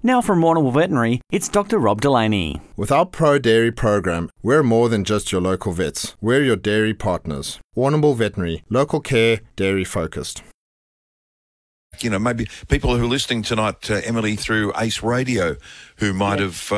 Now from Warrnambool Veterinary, it's Dr. Rob Delaney. With our Pro Dairy program, we're more than just your local vets. We're your dairy partners. Warrnambool Veterinary, local care, dairy focused. You know, maybe people who are listening tonight, Emily, through Ace Radio, who might have,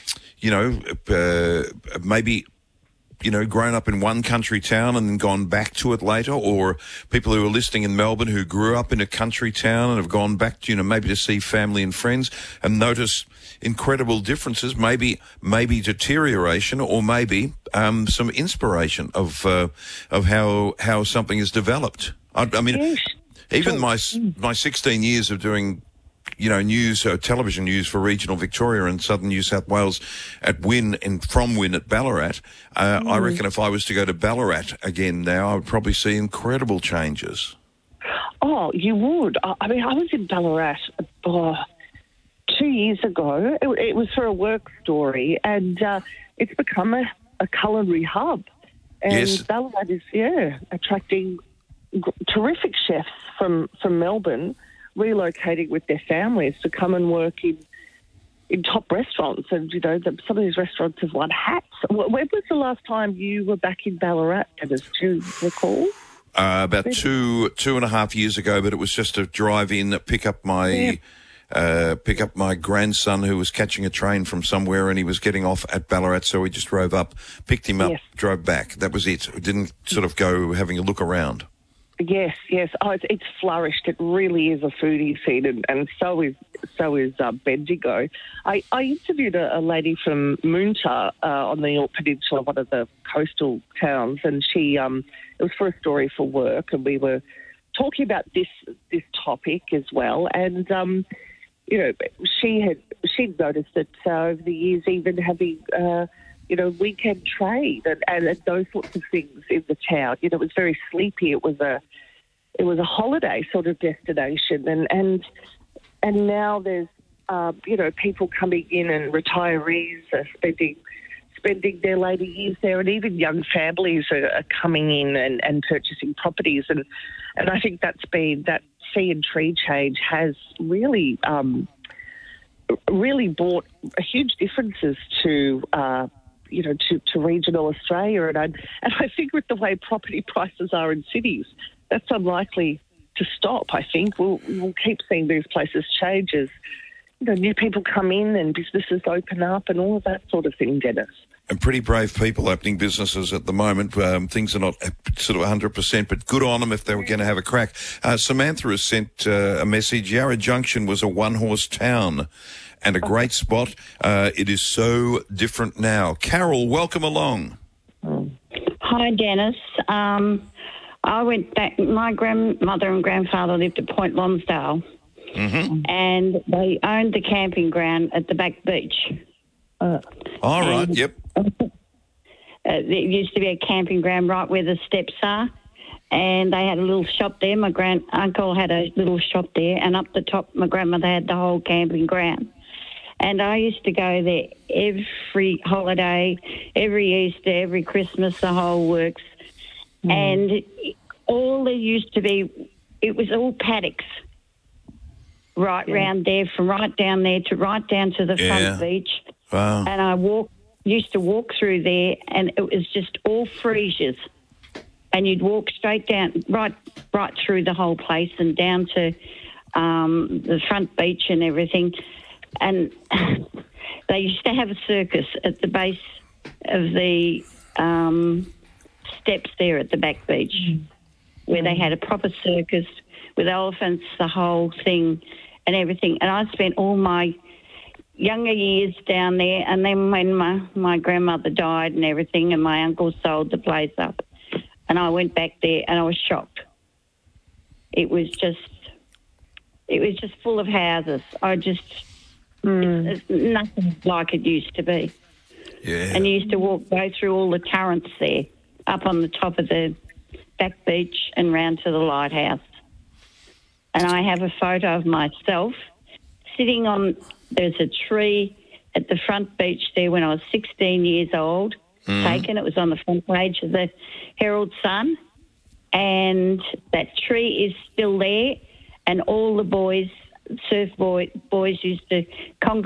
maybe, grown up in one country town and then gone back to it later, or people who are listening in Melbourne who grew up in a country town and have gone back to, maybe to see family and friends and notice incredible differences, maybe deterioration, or maybe some inspiration of how something is developed. I mean, even my 16 years of doing, news, television news for regional Victoria and southern New South Wales at from Wynn at Ballarat, I reckon if I was to go to Ballarat again now, I would probably see incredible changes. Oh, you would. I mean, I was in Ballarat 2 years ago. It was for a work story, and it's become a culinary hub. And yes. Ballarat is, attracting terrific chefs from Melbourne, relocating with their families to come and work in top restaurants. And, some of these restaurants have won hats. When was the last time you were back in Ballarat, Dennis? Do you recall? About two and a half years ago, but it was just a drive in, pick up my grandson who was catching a train from somewhere, and he was getting off at Ballarat, so we just drove up, picked him up, drove back. That was it. We didn't sort of go having a look around. Yes. Oh, it's flourished. It really is a foodie scene, and so is Bendigo. I interviewed a lady from Moonta on the York Peninsula, one of the coastal towns, and she it was for a story for work, and we were talking about this topic as well. And she'd noticed that over the years, even having weekend trade and those sorts of things in the town. It was very sleepy. It was a holiday sort of destination, and now there's people coming in, and retirees are spending their later years there, and even young families are coming in and purchasing properties, and I think that sea and tree change has really brought huge differences to regional Australia. And I think with the way property prices are in cities, that's unlikely to stop. I think we'll keep seeing these places change as new people come in and businesses open up and all of that sort of thing, Dennis. And pretty brave people opening businesses at the moment. Things are not sort of 100%, but good on them if they were going to have a crack. Samantha has sent a message. Yarra Junction was a one-horse town and a great spot. It is so different now. Carol, welcome along. Hi, Dennis. I went back. My grandmother and grandfather lived at Point Lonsdale, and they owned the camping ground at the back beach. All right, yep. There used to be a camping ground right where the steps are, and they had a little shop there. My uncle had a little shop there, and up the top, my grandmother had the whole camping ground. And I used to go there every holiday, every Easter, every Christmas, the whole works. And all there used to be, it was all paddocks round there, from right down there to right down to the front beach. Wow. And I used to walk through there, and it was just all freesias. And you'd walk straight down, right through the whole place and down to the front beach and everything. And they used to have a circus at the base of the steps there at the back beach, where they had a proper circus with elephants, the whole thing and everything. And I spent all my younger years down there, and then when my grandmother died and everything, and my uncle sold the place up, and I went back there, and I was shocked. It was just full of houses. It's nothing like it used to be. Yeah. And you used to go through all the turrets there, up on the top of the back beach and round to the lighthouse. And I have a photo of myself sitting on, there's a tree at the front beach there when I was 16 years old, taken. It was on the front page of the Herald Sun. And that tree is still there, and all the boys used to congregate